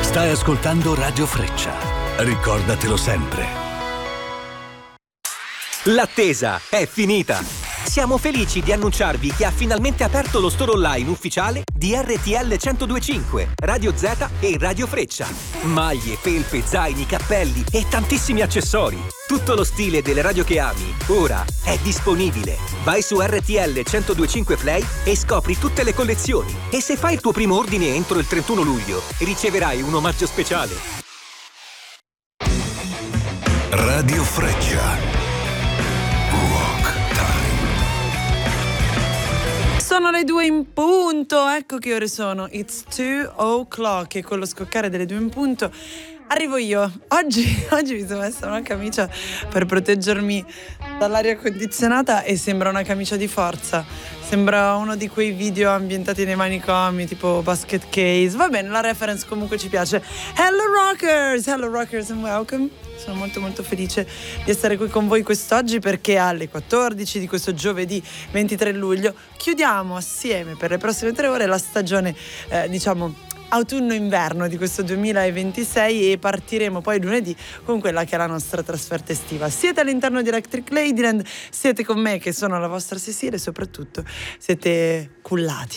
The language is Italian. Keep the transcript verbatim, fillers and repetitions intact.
Stai ascoltando Radio Freccia. Ricordatelo sempre. L'attesa è finita! Siamo felici di annunciarvi che ha finalmente aperto lo store online ufficiale di R T L centodue e cinque, Radio Z e Radio Freccia. Maglie, felpe, zaini, cappelli e tantissimi accessori. Tutto lo stile delle radio che ami, ora è disponibile. Vai su R T L centodue e cinque Play e scopri tutte le collezioni. E se fai il tuo primo ordine entro il trentuno luglio, riceverai un omaggio speciale. Radio Freccia. Sono le due in punto, ecco che ore sono. It's two o'clock e con lo scoccare delle due in punto arrivo io. Oggi, oggi mi sono messa una camicia per proteggermi dall'aria condizionata e sembra una camicia di forza. Sembra uno di quei video ambientati nei manicomi, tipo Basket Case. Va bene, la reference comunque ci piace. Hello Rockers! Hello Rockers and welcome. Sono molto molto felice di essere qui con voi quest'oggi perché alle quattordici di questo giovedì ventitré luglio chiudiamo assieme per le prossime tre ore la stagione, eh, diciamo, autunno-inverno di questo duemilaventisei e partiremo poi lunedì con quella che è la nostra trasferta estiva. Siete all'interno di Electric Ladyland, siete con me che sono la vostra Cecilia e soprattutto siete cullati